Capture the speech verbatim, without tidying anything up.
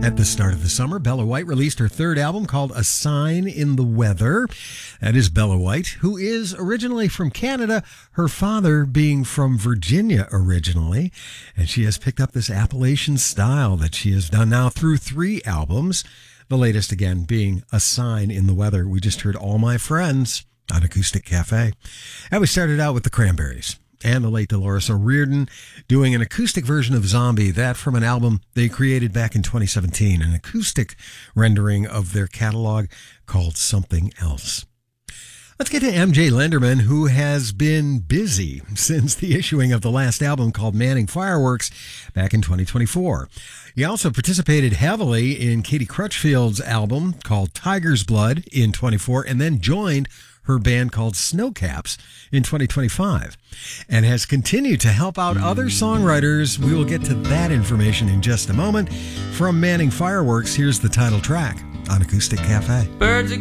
At the start of the summer, Bella White released her third album called A Sign in the Weather. That is Bella White, who is originally from Canada, her father being from Virginia originally. And she has picked up this Appalachian style that she has done now through three albums. The latest, again, being A Sign in the Weather. We just heard All My Friends on Acoustic Cafe. And we started out with the Cranberries and the late Dolores O'Riordan doing an acoustic version of Zombie, that from an album they created back in twenty seventeen, an acoustic rendering of their catalog called Something Else. Let's get to M J Lenderman, who has been busy since the issuing of the last album called Manning Fireworks back in twenty twenty-four. He also participated heavily in Katie Crutchfield's album called Tiger's Blood in twenty-four, and then joined her band called Snowcaps in twenty twenty-five, and has continued to help out other songwriters. We will get to that information in just a moment. From Manning Fireworks, here's the title track on Acoustic Cafe. Birds